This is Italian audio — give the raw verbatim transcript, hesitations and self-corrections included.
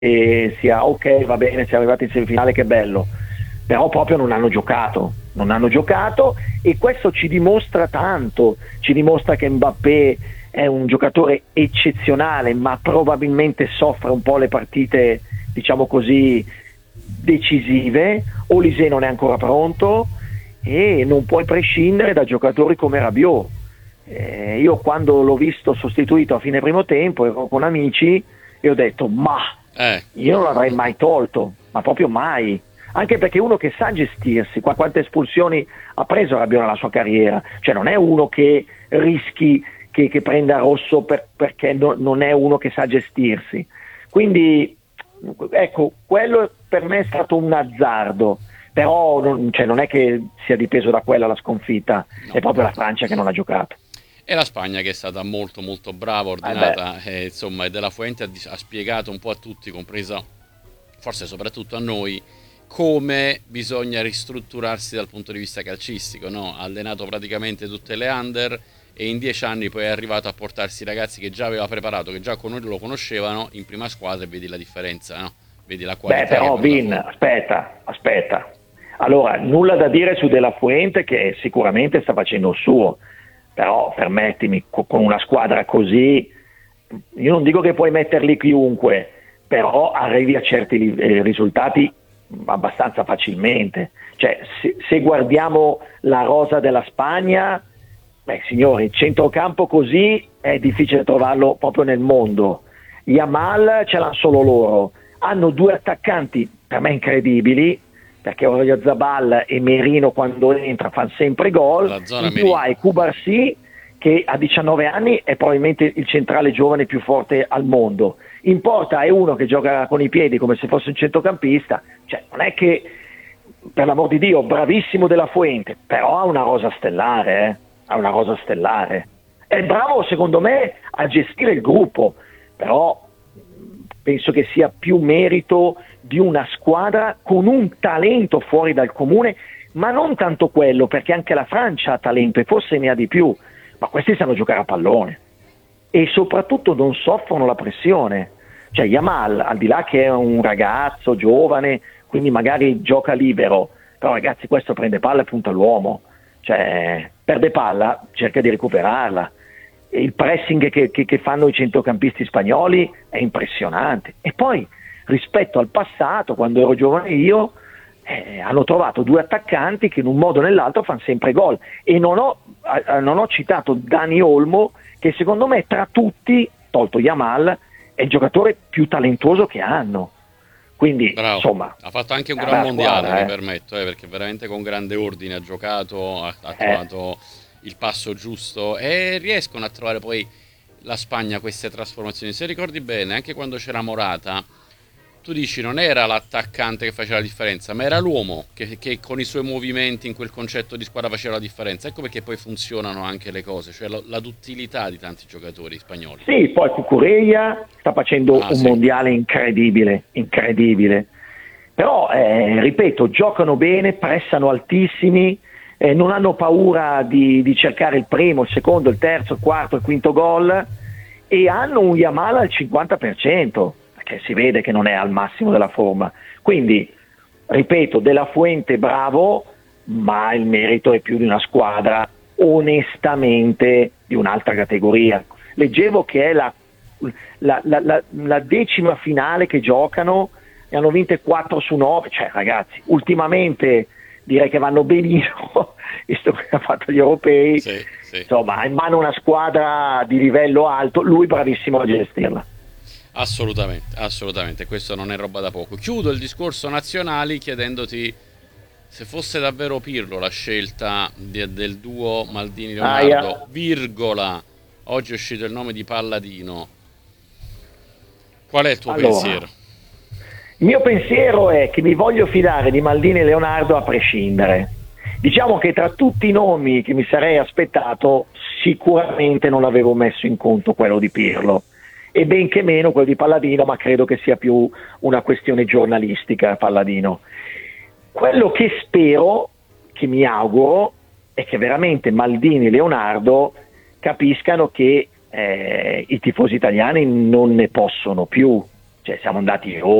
e sia ok, va bene, siamo arrivati in semifinale, che bello, però proprio non hanno giocato, non hanno giocato e questo ci dimostra tanto, ci dimostra che Mbappé è un giocatore eccezionale, ma probabilmente soffre un po' le partite, diciamo così, decisive. Olise non è ancora pronto e non puoi prescindere da giocatori come Rabiot. Eh, io quando l'ho visto sostituito a fine primo tempo ero con amici e ho detto ma Eh. io non l'avrei mai tolto, ma proprio mai, anche perché uno che sa gestirsi. Qua- quante espulsioni ha preso Rabiot nella sua carriera, cioè non è uno che rischi che, che prenda rosso per- perché no- non è uno che sa gestirsi, quindi ecco, quello per me è stato un azzardo, però non, cioè, non è che sia dipeso da quella la sconfitta, No. è proprio la Francia che non ha giocato. E la Spagna che è stata molto molto brava, Eh beh, ordinata, e insomma, e De La Fuente ha, dis- ha spiegato un po' a tutti, compreso forse soprattutto a noi, come bisogna ristrutturarsi dal punto di vista calcistico, no? Ha allenato praticamente tutte le under e in dieci anni poi è arrivato a portarsi i ragazzi che già aveva preparato, che già con lo conoscevano in prima squadra, e vedi la differenza, no? Vedi la beh, qualità che però porta Vin, fuori. aspetta, aspetta. Allora, nulla da dire su De La Fuente che sicuramente sta facendo il suo, però permettimi, co- con una squadra così, io non dico che puoi metterli chiunque, però arrivi a certi li- eh, risultati abbastanza facilmente. Cioè, se, se guardiamo la rosa della Spagna, beh signori, il centrocampo così è difficile trovarlo proprio nel mondo. Yamal ce l'hanno solo loro, hanno due attaccanti per me incredibili, perché Oyarzabal e Merino quando entra fanno sempre gol, La zona in più Merino. hai Cubarsí che a diciannove anni è probabilmente il centrale giovane più forte al mondo, in porta è uno che gioca con i piedi come se fosse un centrocampista, cioè non è che, per l'amor di Dio, bravissimo De La Fuente, però ha una rosa stellare, eh? Ha una rosa stellare, è bravo secondo me a gestire il gruppo, però penso che sia più merito di una squadra con un talento fuori dal comune, ma non tanto quello, perché anche la Francia ha talento e forse ne ha di più, ma questi sanno giocare a pallone e soprattutto non soffrono la pressione. Cioè Yamal, al di là che è un ragazzo giovane, quindi magari gioca libero, però ragazzi, questo prende palla e punta all'uomo, cioè perde palla, cerca di recuperarla. E il pressing che, che, che fanno i centrocampisti spagnoli è impressionante. E poi rispetto al passato, quando ero giovane io, eh, hanno trovato due attaccanti che in un modo o nell'altro fanno sempre gol. E non ho, eh, non ho citato Dani Olmo, che secondo me tra tutti, tolto Yamal, è il giocatore più talentuoso che hanno. Quindi, Bravo, insomma, ha fatto anche un è gran una mondiale, squadra, mi eh. permetto, eh, perché veramente con grande ordine ha giocato, ha, ha Eh, trovato il passo giusto e riescono a trovare poi la Spagna queste trasformazioni. Se ricordi bene, anche quando c'era Morata, tu dici non era l'attaccante che faceva la differenza, ma era l'uomo che, che con i suoi movimenti in quel concetto di squadra faceva la differenza. Ecco perché poi funzionano anche le cose, cioè la, la duttilità di tanti giocatori spagnoli. Sì, poi Cucurella sta facendo Ah un sì, mondiale incredibile, incredibile. Però, eh, ripeto, giocano bene, pressano altissimi, eh, non hanno paura di, di cercare il primo, il secondo, il terzo, il quarto, il quinto gol e hanno un Yamal al cinquanta per cento, perché si vede che non è al massimo della forma. Quindi, ripeto, De La Fuente bravo, ma il merito è più di una squadra onestamente di un'altra categoria. Leggevo che è la, la, la, la, la decima finale che giocano, ne hanno vinte quattro su nove, cioè ragazzi, ultimamente direi che vanno benino, visto che ha fatto gli europei, sì, sì. insomma ha in mano una squadra di livello alto, lui bravissimo a gestirla. Assolutamente, assolutamente, questo non è roba da poco. Chiudo il discorso nazionali chiedendoti se fosse davvero Pirlo la scelta di- del duo Maldini-Leonardo, Aia. virgola, oggi è uscito il nome di Palladino, qual è il tuo Allora, pensiero? il mio pensiero è che mi voglio fidare di Maldini e Leonardo a prescindere. Diciamo che tra tutti i nomi che mi sarei aspettato, sicuramente non avevo messo in conto quello di Pirlo, e benché meno quello di Palladino, ma credo che sia più una questione giornalistica, Palladino. Quello che spero, che mi auguro, è che veramente Maldini e Leonardo capiscano che eh, i tifosi italiani non ne possono più. cioè siamo andati